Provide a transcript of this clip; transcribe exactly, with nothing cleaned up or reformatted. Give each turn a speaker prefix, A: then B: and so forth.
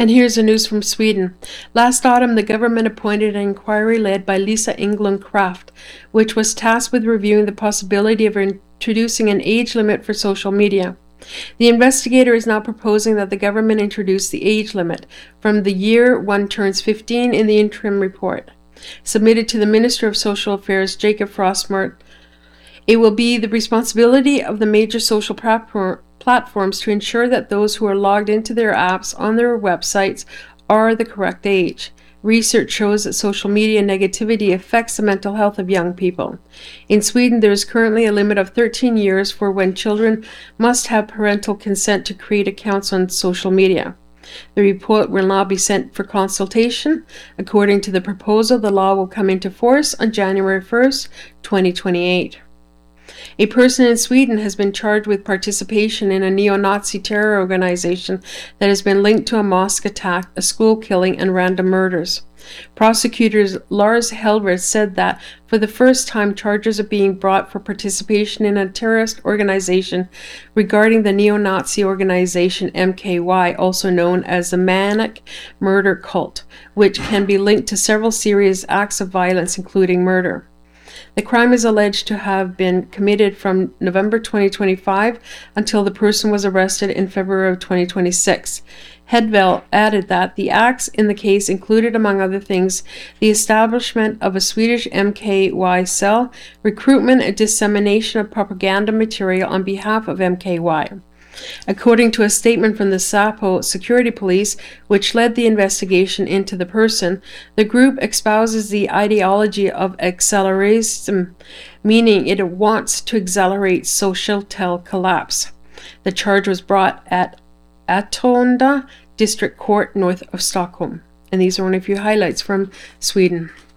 A: And here's the news from Sweden. Last autumn, the government appointed an inquiry led by Lisa Englund Kraft, which was tasked with reviewing the possibility of introducing an age limit for social media. The investigator is now proposing that the government introduce the age limit from the year one turns fifteen in the interim report. Submitted to the Minister of Social Affairs, Jacob Frostmort, it will be the responsibility of the major social platforms to ensure that those who are logged into their apps on their websites are the correct age. Research shows that social media negativity affects the mental health of young people. In Sweden, there is currently a limit of thirteen years for when children must have parental consent to create accounts on social media. The report will now be sent for consultation. According to the proposal, the law will come into force on January first, twenty twenty-eight. A person in Sweden has been charged with participation in a neo-Nazi terror organization that has been linked to a mosque attack, a school killing, and random murders. Prosecutors Lars Hellred said that for the first time charges are being brought for participation in a terrorist organization regarding the neo-Nazi organization M K Y, also known as the Manic Murder Cult, which can be linked to several serious acts of violence, including murder. The crime is alleged to have been committed from November twenty twenty-five until the person was arrested in February of twenty twenty-six. Hedvell added that the acts in the case included, among other things, the establishment of a Swedish M K Y cell, recruitment and dissemination of propaganda material on behalf of M K Y. According to a statement from the Sapo security police, which led the investigation into the person, the group espouses the ideology of acceleratism, meaning it wants to accelerate social collapse. The charge was brought at Attunda District Court north of Stockholm. And these are only a few highlights from Sweden.